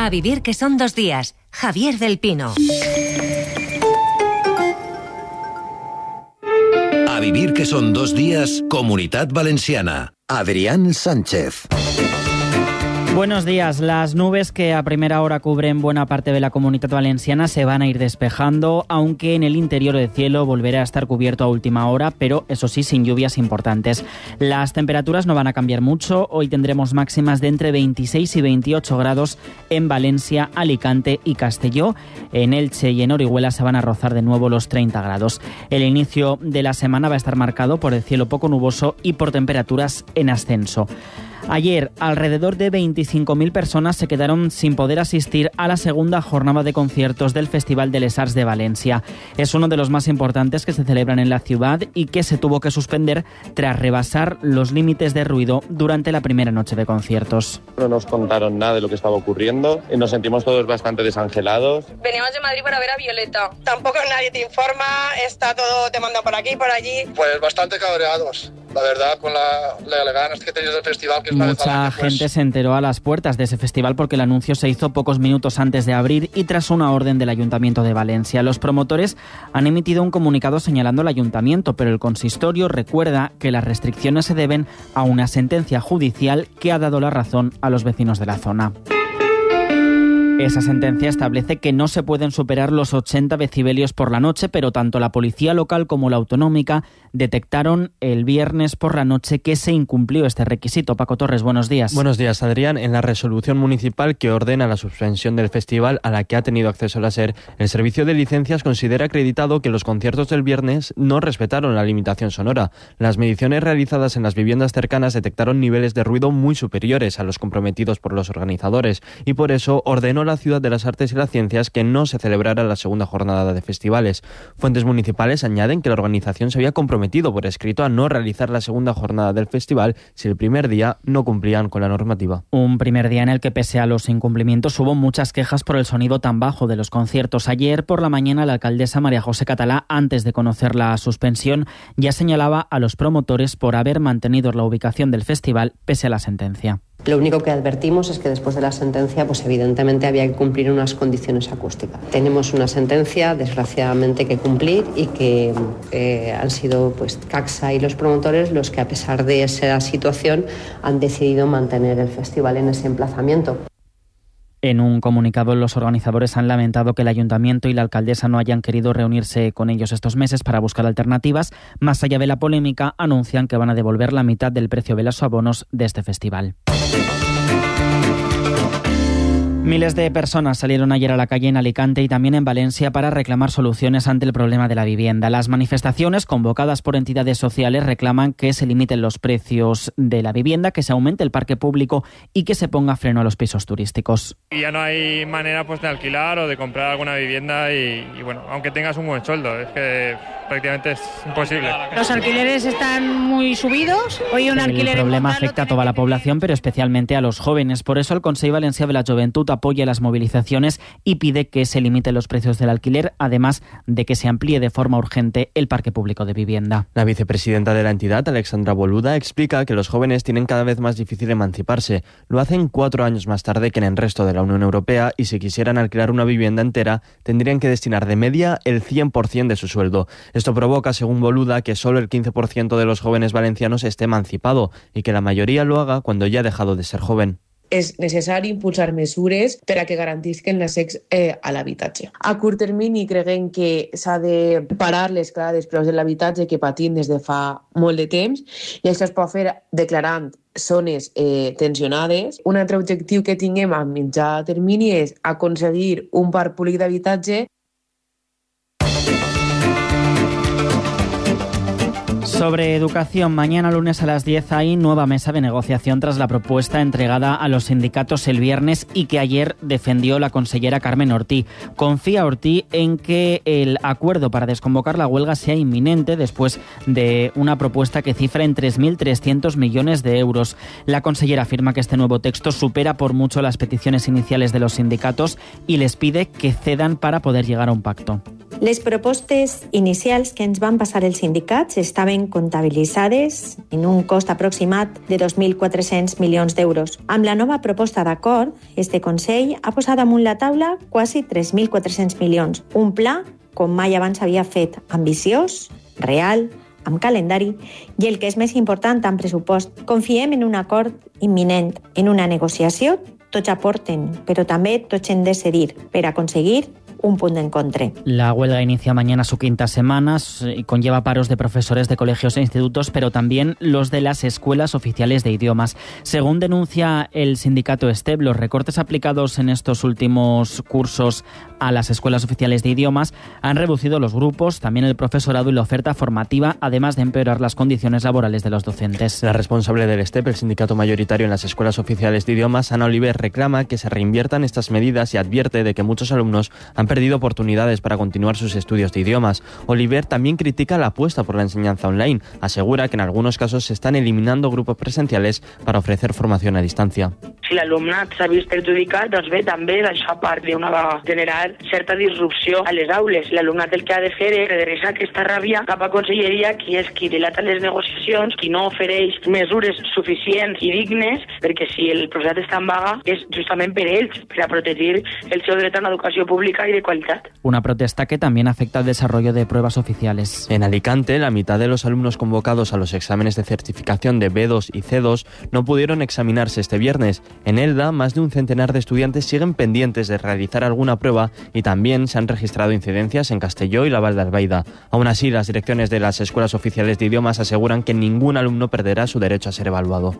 A vivir que son 2 días. Javier del Pino. A vivir que son 2 días, Comunitat Valenciana. Adrián Sánchez. Buenos días. Las nubes que a primera hora cubren buena parte de la Comunitat Valenciana se van a ir despejando, aunque en el interior del cielo volverá a estar cubierto a última hora, pero eso sí, sin lluvias importantes. Las temperaturas no van a cambiar mucho. Hoy tendremos máximas de entre 26 y 28 grados en Valencia, Alicante y Castelló. En Elche y en Orihuela se van a rozar de nuevo los 30 grados. El inicio de la semana va a estar marcado por el cielo poco nuboso y por temperaturas en ascenso. Ayer, alrededor de 25.000 personas se quedaron sin poder asistir a la segunda jornada de conciertos del Festival de les Arts de Valencia. Es uno de los más importantes que se celebran en la ciudad y que se tuvo que suspender tras rebasar los límites de ruido durante la primera noche de conciertos. No nos contaron nada de lo que estaba ocurriendo y nos sentimos todos bastante desangelados. Veníamos de Madrid para ver a Violeta. Tampoco nadie te informa, está todo, te manda por aquí y por allí. Pues bastante cabreados, la verdad, con la ganas que he tenido del festival. Que mucha gente se enteró a las puertas de ese festival porque el anuncio se hizo pocos minutos antes de abrir y tras una orden del Ayuntamiento de Valencia. Los promotores han emitido un comunicado señalando al Ayuntamiento, pero el consistorio recuerda que las restricciones se deben a una sentencia judicial que ha dado la razón a los vecinos de la zona. Esa sentencia establece que no se pueden superar los 80 decibelios por la noche, pero tanto la policía local como la autonómica detectaron el viernes por la noche que se incumplió este requisito. Paco Torres, buenos días. Buenos días, Adrián. En la resolución municipal que ordena la suspensión del festival a la que ha tenido acceso la SER, el Servicio de Licencias considera acreditado que los conciertos del viernes no respetaron la limitación sonora. Las mediciones realizadas en las viviendas cercanas detectaron niveles de ruido muy superiores a los comprometidos por los organizadores y por eso ordenó la Ciudad de las Artes y las Ciencias que no se celebrara la segunda jornada de festivales. Fuentes municipales añaden que la organización se había comprometido por escrito a no realizar la segunda jornada del festival si el primer día no cumplían con la normativa. Un primer día en el que, pese a los incumplimientos, hubo muchas quejas por el sonido tan bajo de los conciertos. Ayer por la mañana la alcaldesa María José Catalá, antes de conocer la suspensión, ya señalaba a los promotores por haber mantenido la ubicación del festival pese a la sentencia. Lo único que advertimos es que después de la sentencia, pues evidentemente había que cumplir unas condiciones acústicas. Tenemos una sentencia, desgraciadamente, que cumplir y que han sido pues CACSA y los promotores los que, a pesar de esa situación, han decidido mantener el festival en ese emplazamiento. En un comunicado, los organizadores han lamentado que el Ayuntamiento y la alcaldesa no hayan querido reunirse con ellos estos meses para buscar alternativas. Más allá de la polémica, anuncian que van a devolver la mitad del precio de los abonos de este festival. Miles de personas salieron ayer a la calle en Alicante y también en Valencia para reclamar soluciones ante el problema de la vivienda. Las manifestaciones convocadas por entidades sociales reclaman que se limiten los precios de la vivienda, que se aumente el parque público y que se ponga freno a los pisos turísticos. Y ya no hay manera pues de alquilar o de comprar alguna vivienda y bueno, aunque tengas un buen sueldo, es que prácticamente es imposible. Los alquileres están muy subidos. Hoy un alquiler el problema afecta a toda la población, pero especialmente a los jóvenes. Por eso el Consell Valencià de la Juventud apoya las movilizaciones y pide que se limiten los precios del alquiler, además de que se amplíe de forma urgente el parque público de vivienda. La vicepresidenta de la entidad, Alexandra Boluda, explica que los jóvenes tienen cada vez más difícil emanciparse. Lo hacen 4 años más tarde que en el resto de la Unión Europea y si quisieran alquilar una vivienda entera tendrían que destinar de media el 100% de su sueldo. Esto provoca, según Boluda, que solo el 15% de los jóvenes valencianos esté emancipado y que la mayoría lo haga cuando ya ha dejado de ser joven. És necessari impulsar mesures per a que garantisquen l'accés a l'habitatge. A curt termini creguem que s'ha de parar l'escalada dels preus de l'habitatge que patim des de fa molt de temps i això es pot fer declarant zones tensionades. Un altre objectiu que tinguem a mitjà termini és aconseguir un parc públic d'habitatge. Sobre educación, mañana lunes a las 10 hay nueva mesa de negociación tras la propuesta entregada a los sindicatos el viernes y que ayer defendió la consellera Carmen Ortí. Confía Ortí en que el acuerdo para desconvocar la huelga sea inminente después de una propuesta que cifra en 3.300 millones de euros. La consellera afirma que este nuevo texto supera por mucho las peticiones iniciales de los sindicatos y les pide que cedan para poder llegar a un pacto. Les propostes inicials que ens van passar els sindicats estaven comptabilitzades en un cost aproximat de 2.400 milions d'euros. Amb la nova proposta d'acord, este Consell ha posat damunt la taula quasi 3.400 milions. Un pla com mai abans havia fet, ambiciós, real, amb calendari i, el que és més important, amb pressupost. Confiem en un acord imminent, en una negociació. Tots aporten, però també tots hem de cedir per aconseguir un punto en contra. La huelga inicia mañana su quinta semana y conlleva paros de profesores de colegios e institutos, pero también los de las escuelas oficiales de idiomas. Según denuncia el sindicato STEP, los recortes aplicados en estos últimos cursos a las escuelas oficiales de idiomas han reducido los grupos, también el profesorado y la oferta formativa, además de empeorar las condiciones laborales de los docentes. La responsable del STEP, el sindicato mayoritario en las escuelas oficiales de idiomas, Ana Oliver, reclama que se reinviertan estas medidas y advierte de que muchos alumnos han perdido oportunidades para continuar sus estudios de idiomas. Oliver también critica la apuesta por la enseñanza online. Asegura que en algunos casos se están eliminando grupos presenciales para ofrecer formación a distancia. Si l'alumnat s'ha vist perjudicat, doncs bé, també això a part d'una vegada generar certa disrupció a les aules. L'alumnat el que ha de fer és redreçar aquesta ràbia cap a conselleria, qui és qui dilata les negociacions, qui no ofereix mesures suficients i dignes, perquè si el professorat està en vaga és justament per ells, per a protegir el seu dret a una educació pública i de qualitat. Una protesta que también afecta al desarrollo de pruebas oficiales. En Alicante, la mitad de los alumnos convocados a los exámenes de certificación de B2 y C2 no pudieron examinarse este viernes. En Elda, más de un centenar de estudiantes siguen pendientes de realizar alguna prueba y también se han registrado incidencias en Castelló y la Val d'Albaida. Aún así, las direcciones de las escuelas oficiales de idiomas aseguran que ningún alumno perderá su derecho a ser evaluado.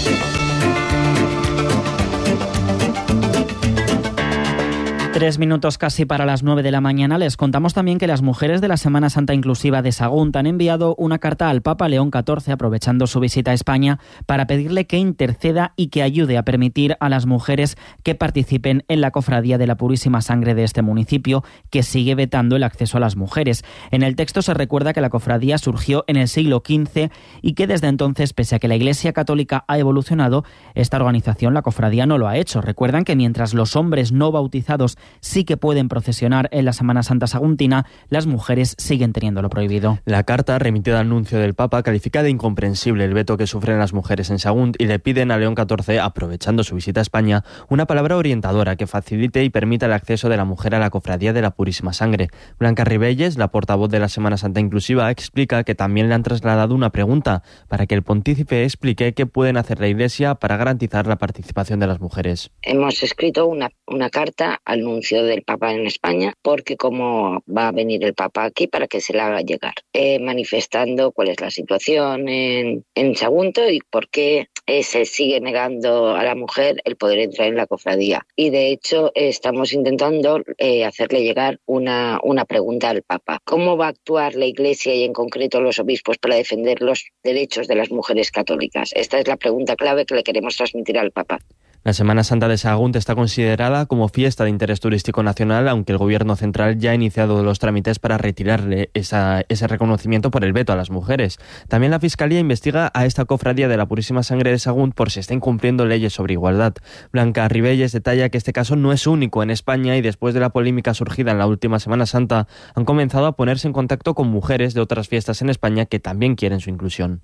3 minutos casi para las 9 de la mañana. Les contamos también que las mujeres de la Semana Santa Inclusiva de Sagunt han enviado una carta al Papa León XIV, aprovechando su visita a España, para pedirle que interceda y que ayude a permitir a las mujeres que participen en la Cofradía de la Purísima Sangre de este municipio, que sigue vetando el acceso a las mujeres. En el texto se recuerda que la cofradía surgió en el siglo XV y que desde entonces, pese a que la Iglesia Católica ha evolucionado, esta organización, la cofradía, no lo ha hecho. Recuerdan que mientras los hombres no bautizados sí que pueden procesionar en la Semana Santa saguntina, las mujeres siguen teniéndolo prohibido. La carta, remitida al nuncio del Papa, califica de incomprensible el veto que sufren las mujeres en Sagunt y le piden a León XIV, aprovechando su visita a España, una palabra orientadora que facilite y permita el acceso de la mujer a la Cofradía de la Purísima Sangre. Blanca Ribelles, la portavoz de la Semana Santa Inclusiva, explica que también le han trasladado una pregunta para que el pontífice explique qué pueden hacer la Iglesia para garantizar la participación de las mujeres. Hemos escrito una carta al nuncio del Papa en España, porque como va a venir el Papa aquí, para que se la haga llegar, manifestando cuál es la situación en Sagunto y por qué se sigue negando a la mujer el poder entrar en la cofradía. Y de hecho estamos intentando hacerle llegar una pregunta al Papa. ¿Cómo va a actuar la Iglesia y en concreto los obispos para defender los derechos de las mujeres católicas? Esta es la pregunta clave que le queremos transmitir al Papa. La Semana Santa de Sagunt está considerada como fiesta de interés turístico nacional, aunque el Gobierno central ya ha iniciado los trámites para retirarle ese reconocimiento por el veto a las mujeres. También la Fiscalía investiga a esta cofradía de la Purísima Sangre de Sagunt por si está incumpliendo leyes sobre igualdad. Blanca Ribelles detalla que este caso no es único en España y después de la polémica surgida en la última Semana Santa han comenzado a ponerse en contacto con mujeres de otras fiestas en España que también quieren su inclusión.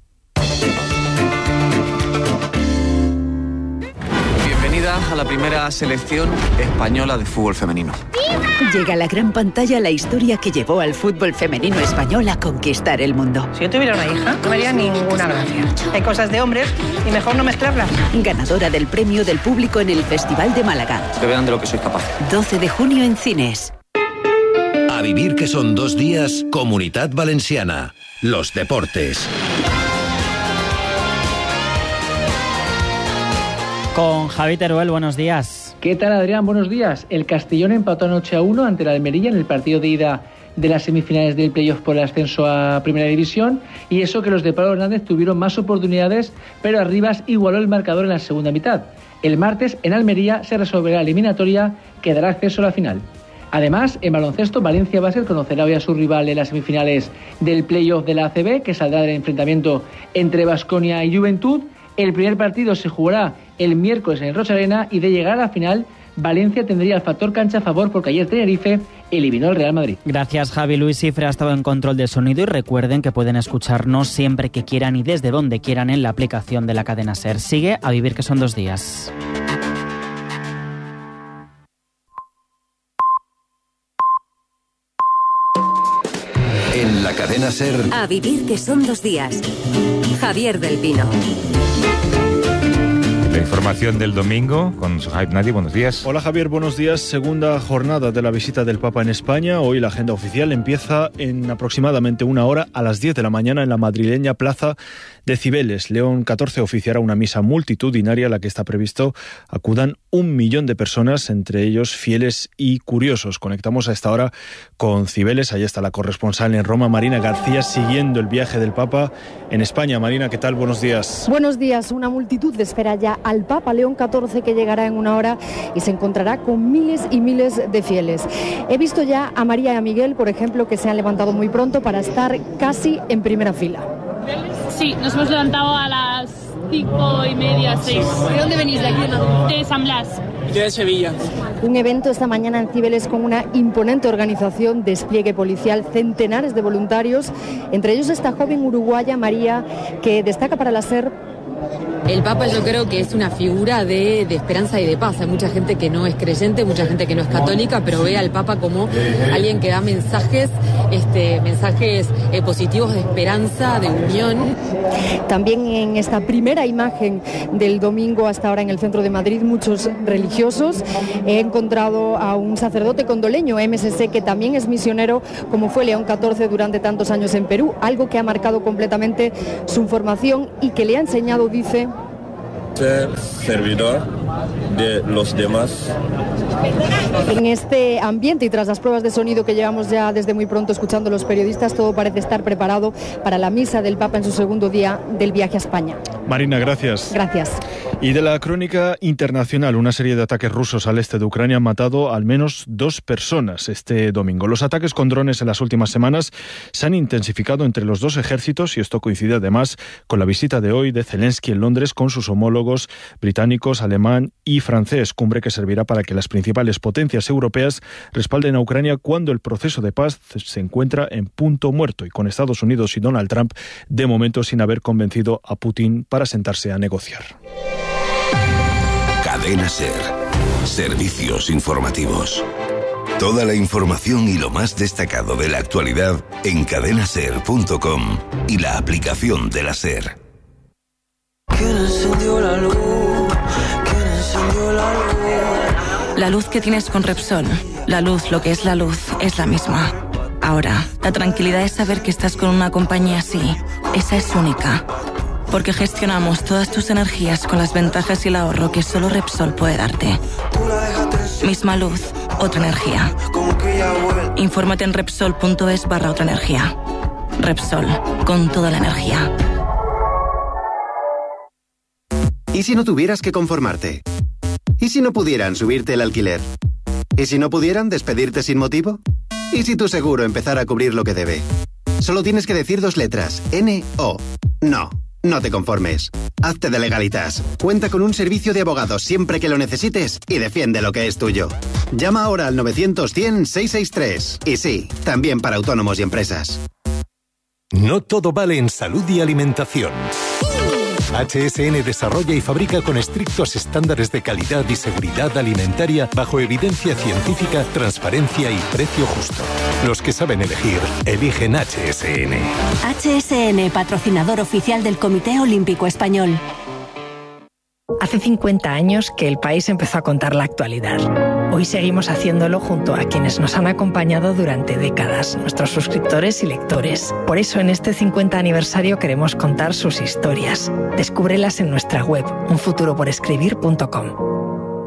A la primera selección española de fútbol femenino. Llega a la gran pantalla la historia que llevó al fútbol femenino español a conquistar el mundo. Si yo tuviera una hija, no me haría ninguna gracia. Hay cosas de hombres y mejor no mezclarlas. Ganadora del premio del público en el Festival de Málaga. Que vean de lo que soy capaz. 12 de junio en cines. A vivir que son 2 días, Comunitat Valenciana. Los deportes. Con Javi Teruel, buenos días. ¿Qué tal, Adrián? Buenos días. El Castellón empató anoche a 1 ante la Almería en el partido de ida de las semifinales del playoff por el ascenso a Primera División, y eso que los de Pablo Hernández tuvieron más oportunidades, pero Arribas igualó el marcador en la segunda mitad. El martes en Almería se resolverá la eliminatoria que dará acceso a la final. Además, en baloncesto, Valencia Basket conocerá hoy a su rival en las semifinales del playoff de la ACB, que saldrá del enfrentamiento entre Baskonia y Juventud. El primer partido se jugará el miércoles en el Rocha Arena y de llegar a la final, Valencia tendría el factor cancha a favor porque ayer Tenerife eliminó al Real Madrid. Gracias, Javi. Luis Cifre ha estado en control de sonido y recuerden que pueden escucharnos siempre que quieran y desde donde quieran en la aplicación de la cadena SER. Sigue A Vivir que son 2 días. En la cadena SER. A Vivir que son 2 días. Javier del Pino. La información del domingo con Sohaib Nadi. Buenos días. Hola Javier, buenos días. Segunda jornada de la visita del Papa en España. Hoy la agenda oficial empieza en aproximadamente 1 hora a las 10 de la mañana en la madrileña Plaza de Cibeles. León XIV oficiará una misa multitudinaria a la que está previsto acudan 1 millón de personas, entre ellos fieles y curiosos. Conectamos a esta hora con Cibeles. Ahí está la corresponsal en Roma, Marina García, siguiendo el viaje del Papa en España. Marina, ¿qué tal? Buenos días. Buenos días. Una multitud espera ya al Papa León XIV, que llegará en 1 hora y se encontrará con miles y miles de fieles. He visto ya a María y a Miguel, por ejemplo, que se han levantado muy pronto para estar casi en primera fila. Sí, nos hemos levantado a las 5:30, 6. ¿De dónde venís? ¿De aquí? De San Blas. Yo de Sevilla. Un evento esta mañana en Cibeles con una imponente organización, despliegue policial, centenares de voluntarios, entre ellos esta joven uruguaya, María, que destaca para la SER. El Papa, yo creo que es una figura de esperanza y de paz. Hay mucha gente que no es creyente, mucha gente que no es católica, pero ve al Papa como alguien que da mensajes positivos de esperanza, de unión. También en esta primera imagen del domingo hasta ahora en el centro de Madrid, muchos religiosos. He encontrado a un sacerdote condoleño, MSC, que también es misionero, como fue León XIV durante tantos años en Perú, algo que ha marcado completamente su formación y que le ha enseñado, dice, ser servidor de los demás. En este ambiente y tras las pruebas de sonido que llevamos ya desde muy pronto escuchando los periodistas, todo parece estar preparado para la misa del Papa en su segundo día del viaje a España. Marina, gracias. Gracias. Y de la crónica internacional, una serie de ataques rusos al este de Ucrania han matado al menos 2 personas este domingo. Los ataques con drones en las últimas semanas se han intensificado entre los 2 ejércitos y esto coincide además con la visita de hoy de Zelensky en Londres con sus homólogos británicos, alemán y francés, cumbre que servirá para que las principales potencias europeas respalden a Ucrania cuando el proceso de paz se encuentra en punto muerto y con Estados Unidos y Donald Trump de momento sin haber convencido a Putin para sentarse a negociar. Cadena SER. Servicios informativos. Toda la información y lo más destacado de la actualidad en cadenaser.com y la aplicación de la SER. ¿Quién encendió la luz? ¿Quién encendió la luz? La luz que tienes con Repsol, la luz, lo que es la luz, es la misma. Ahora, la tranquilidad es saber que estás con una compañía así. Esa es única. Porque gestionamos todas tus energías con las ventajas y el ahorro que solo Repsol puede darte. Misma luz, otra energía. Infórmate en Repsol.es/otra energía. Repsol, con toda la energía. ¿Y si no tuvieras que conformarte? ¿Y si no pudieran subirte el alquiler? ¿Y si no pudieran despedirte sin motivo? ¿Y si tu seguro empezara a cubrir lo que debe? Solo tienes que decir 2 letras, N-O. No, no te conformes. Hazte de Legalitas. Cuenta con un servicio de abogados siempre que lo necesites y defiende lo que es tuyo. Llama ahora al 900-100-663. Y sí, también para autónomos y empresas. No todo vale en salud y alimentación. HSN desarrolla y fabrica con estrictos estándares de calidad y seguridad alimentaria bajo evidencia científica, transparencia y precio justo. Los que saben elegir, eligen HSN. HSN, patrocinador oficial del Comité Olímpico Español. Hace 50 años que el país empezó a contar la actualidad. Hoy seguimos haciéndolo junto a quienes nos han acompañado durante décadas, nuestros suscriptores y lectores. Por eso en este 50 aniversario queremos contar sus historias. Descúbrelas en nuestra web, unfuturoporescribir.com.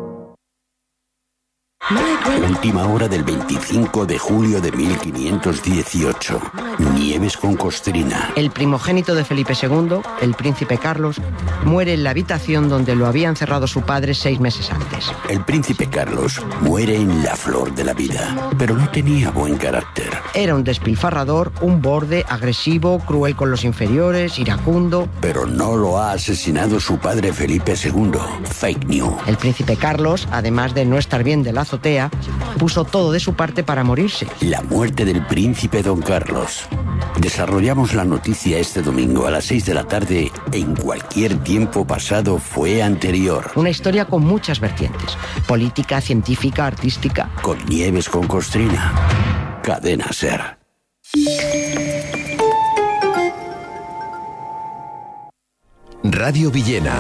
Última hora del 25 de julio de 1518. Nieves con Costrina. El primogénito de Felipe II, el príncipe Carlos, muere en la habitación donde lo había encerrado su padre 6 meses antes. El príncipe Carlos muere en la flor de la vida, pero no tenía buen carácter. Era un despilfarrador, un borde, agresivo, cruel con los inferiores, iracundo. Pero no lo ha asesinado su padre Felipe II. Fake news. El príncipe Carlos, además de no estar bien de la azotea, puso todo de su parte para morirse. La muerte del príncipe Don Carlos. Desarrollamos la noticia este domingo a las 6 de la tarde en Cualquier Tiempo Pasado Fue Anterior. Una historia con muchas vertientes: política, científica, artística. Con Nieves con Costrina. Cadena SER. Radio Villena.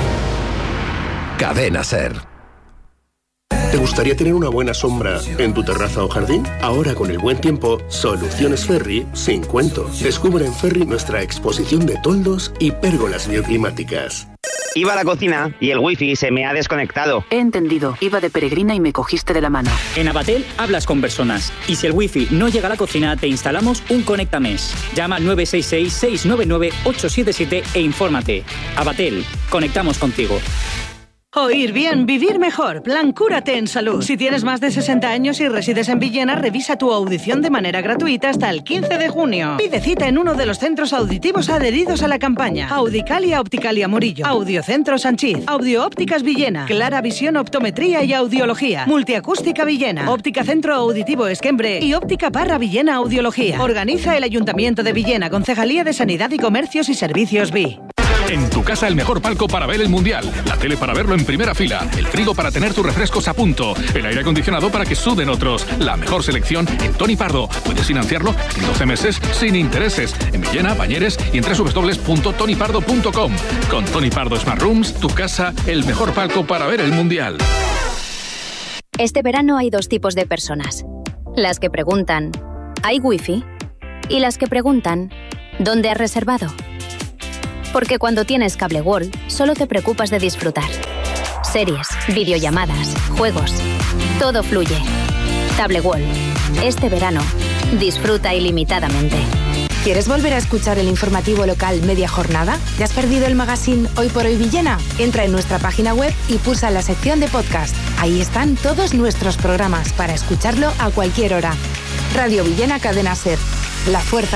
Cadena SER. ¿Te gustaría tener una buena sombra en tu terraza o jardín? Ahora con el buen tiempo, Soluciones Ferri sin cuento. Descubre en Ferri nuestra exposición de toldos y pérgolas bioclimáticas. Iba a la cocina y el wifi se me ha desconectado. He entendido. Iba de peregrina y me cogiste de la mano. En Abatel hablas con personas. Y si el wifi no llega a la cocina, te instalamos un Conectamesh. Llama al 966-699-877 e infórmate. Abatel. Conectamos contigo. Oír bien, vivir mejor. Plan Cúrate en Salud. Si tienes más de 60 años y resides en Villena, revisa tu audición de manera gratuita hasta el 15 de junio. Pide cita en uno de los centros auditivos adheridos a la campaña. Audicalia Opticalia Murillo, Audiocentro Sanchís, Audio Ópticas Villena, Clara Visión Optometría y Audiología, Multiacústica Villena, Óptica Centro Auditivo Esquembre y Óptica Parra Villena Audiología. Organiza el Ayuntamiento de Villena, Concejalía de Sanidad y Comercios y Servicios VI. En tu casa el mejor palco para ver el Mundial, la tele para verlo en primera fila, el frigo para tener tus refrescos a punto, el aire acondicionado para que suden otros, la mejor selección en Tony Pardo. Puedes financiarlo en 12 meses sin intereses, en Villena, Bañeres y en www.tonypardo.com. Con Tony Pardo Smart Rooms, tu casa, el mejor palco para ver el Mundial. Este verano hay dos tipos de personas. Las que preguntan, ¿hay wifi? Y las que preguntan, ¿dónde has reservado? Porque cuando tienes Cable World, solo te preocupas de disfrutar. Series, videollamadas, juegos. Todo fluye. Cable World. Este verano, disfruta ilimitadamente. ¿Quieres volver a escuchar el informativo local media jornada? ¿Te has perdido el magazine Hoy por Hoy Villena? Entra en nuestra página web y pulsa la sección de podcast. Ahí están todos nuestros programas para escucharlo a cualquier hora. Radio Villena Cadena SER. La fuerza